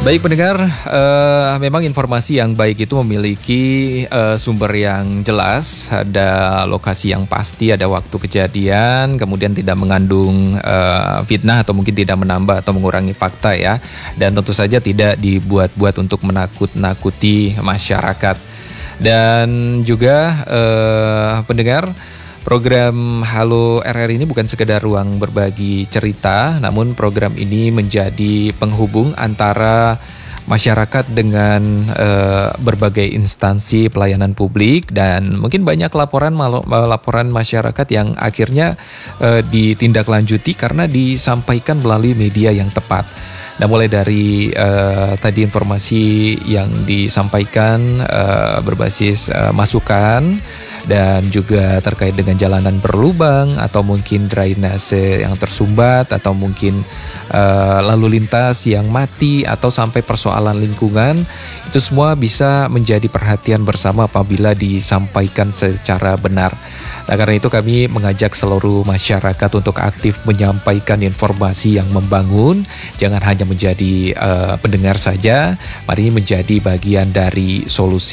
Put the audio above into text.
Baik pendengar, memang informasi yang baik itu memiliki sumber yang jelas, ada lokasi yang pasti, ada waktu kejadian, kemudian tidak mengandung fitnah atau mungkin tidak menambah atau mengurangi fakta ya. Dan tentu saja tidak dibuat-buat untuk menakut-nakuti masyarakat. Dan juga pendengar, program Halo RR ini bukan sekedar ruang berbagi cerita, namun program ini menjadi penghubung antara masyarakat dengan berbagai instansi pelayanan publik, dan mungkin banyak laporan masyarakat yang akhirnya ditindaklanjuti karena disampaikan melalui media yang tepat. Nah, mulai dari tadi informasi yang disampaikan berbasis masukan, dan juga terkait dengan jalanan berlubang atau mungkin drainase yang tersumbat atau mungkin lalu lintas yang mati atau sampai persoalan lingkungan, itu semua bisa menjadi perhatian bersama apabila disampaikan secara benar. Nah, karena itu kami mengajak seluruh masyarakat untuk aktif menyampaikan informasi yang membangun. Jangan hanya menjadi pendengar saja, mari menjadi bagian dari solusi.